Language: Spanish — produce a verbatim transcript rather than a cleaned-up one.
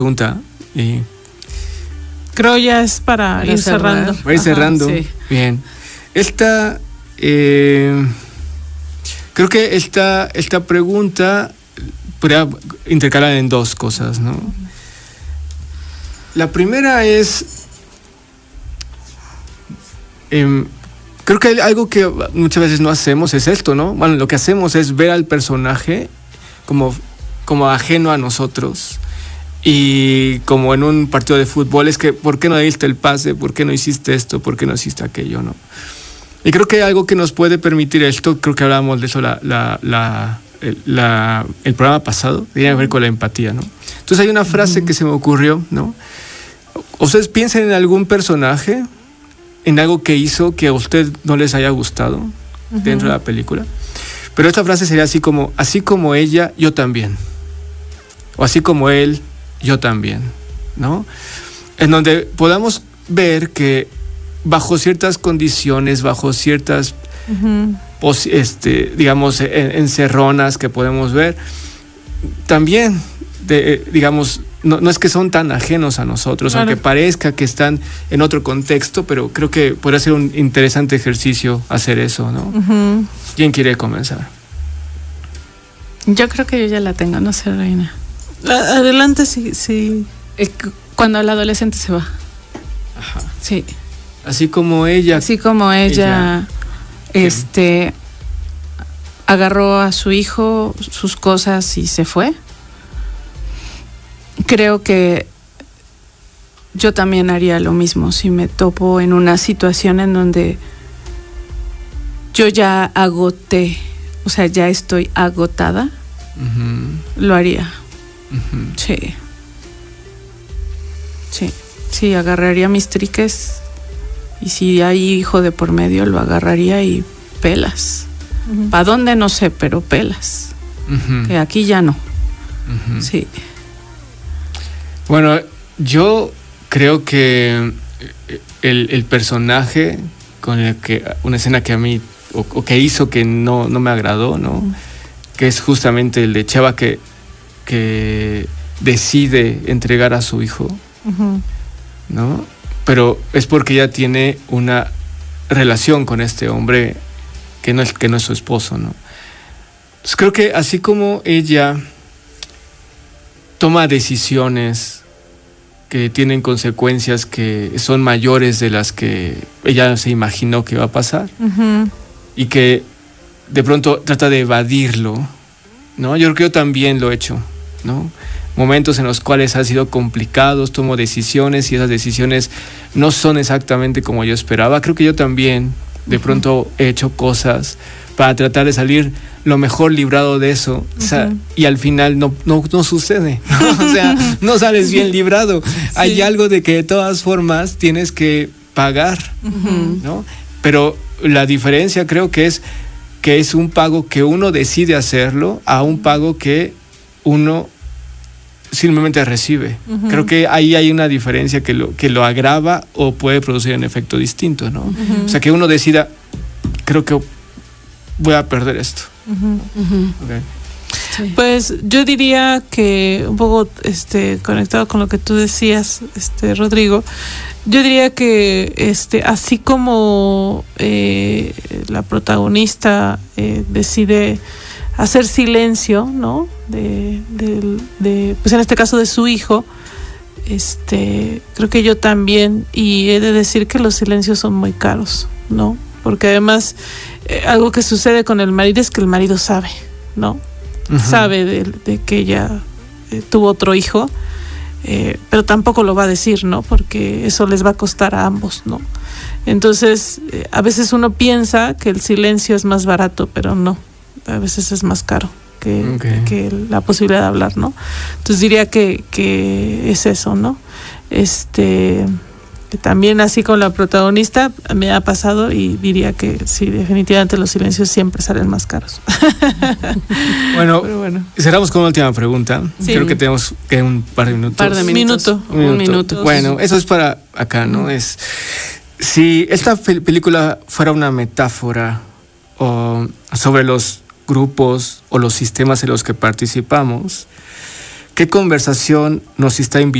pregunta y creo ya es para, para ir cerrando. Para ir cerrando. Ajá, sí. Bien. Esta, eh, creo que esta, esta pregunta podría intercalar en dos cosas, ¿no? La primera es, eh, creo que algo que muchas veces no hacemos es esto, ¿no? Bueno, lo que hacemos es ver al personaje como, como ajeno a nosotros. Y como en un partido de fútbol, es que ¿por qué no diste el pase? ¿Por qué no hiciste esto? ¿Por qué no hiciste aquello? ¿No? Y creo que algo que nos puede permitir esto, creo que hablábamos de eso la, la, la, el, la, el programa pasado, tiene que ver con la empatía, ¿no? Entonces hay una frase uh-huh. que se me ocurrió, ¿no? Ustedes piensen en algún personaje, en algo que hizo que a usted no les haya gustado uh-huh. dentro de la película. Pero esta frase sería así como, así como ella, yo también. O así como él, yo también, ¿no? En donde podamos ver que bajo ciertas condiciones, bajo ciertas, uh-huh. pos, este, digamos, en, encerronas que podemos ver, también, de, digamos, no, no es que son tan ajenos a nosotros, claro. aunque parezca que están en otro contexto, pero creo que podría ser un interesante ejercicio hacer eso, ¿no? Uh-huh. ¿Quién quiere comenzar? Yo creo que yo ya la tengo, no sé, Reina. Adelante, sí, sí. Cuando el adolescente se va. Ajá. Sí. Así como ella. Así como ella, ella este, agarró a su hijo, sus cosas y se fue. Creo que yo también haría lo mismo si me topo en una situación en donde yo ya agoté, o sea, ya estoy agotada. Uh-huh. Lo haría. Uh-huh. Sí. Sí. Sí, agarraría mis triques y si hay hijo de por medio lo agarraría y pelas. Uh-huh. ¿Para dónde? No sé, pero pelas. Uh-huh. Que aquí ya no. Uh-huh. Sí. Bueno, yo creo que el, el personaje con el que una escena que a mí o, o que hizo que no, no me agradó, ¿no? Uh-huh. Que es justamente el de Chava que que decide entregar a su hijo, uh-huh. ¿no? Pero es porque ella tiene una relación con este hombre que no es, que no es su esposo, ¿no? Entonces creo que así como ella toma decisiones que tienen consecuencias que son mayores de las que ella se imaginó que iba a pasar, uh-huh. y que de pronto trata de evadirlo, ¿no? Yo creo que yo también lo he hecho, ¿no? Momentos en los cuales han sido complicados, tomo decisiones y esas decisiones no son exactamente como yo esperaba. Creo que yo también de uh-huh. pronto he hecho cosas para tratar de salir lo mejor librado de eso, uh-huh. o sea, y al final no, no, no sucede, ¿no? O sea, no sales bien librado. Sí. Hay algo de que de todas formas tienes que pagar, uh-huh. ¿no? Pero la diferencia creo que es que es un pago que uno decide hacerlo a un pago que uno simplemente recibe. Uh-huh. Creo que ahí hay una diferencia que lo, que lo agrava o puede producir un efecto distinto, ¿no? Uh-huh. O sea, que uno decida, creo que voy a perder esto. Uh-huh. Uh-huh. Okay. Sí. Pues yo diría que un poco este, conectado con lo que tú decías, este, Rodrigo, yo diría que este, así como eh, la protagonista eh, decide hacer silencio, ¿no? De, de, de, pues en este caso de su hijo, este, creo que yo también, y he de decir que los silencios son muy caros, ¿no? Porque además eh, algo que sucede con el marido es que el marido sabe, ¿no? Uh-huh. Sabe de, de que ella eh, tuvo otro hijo, eh, pero tampoco lo va a decir, ¿no? Porque eso les va a costar a ambos, ¿no? Entonces, eh, a veces uno piensa que el silencio es más barato, pero no, a veces es más caro que, okay. que la posibilidad de hablar, ¿no? Entonces diría que, que es eso, ¿no? Este... que también así con la protagonista me ha pasado y diría que sí, definitivamente los silencios siempre salen más caros. Bueno, bueno, cerramos con una última pregunta. Sí. Creo que tenemos que un par de minutos. Par de minutos. Minuto, un minuto. Un minuto. Bueno, eso es para acá, ¿no? Es si esta película fuera una metáfora o sobre los grupos o los sistemas en los que participamos, ¿qué conversación nos está invitando?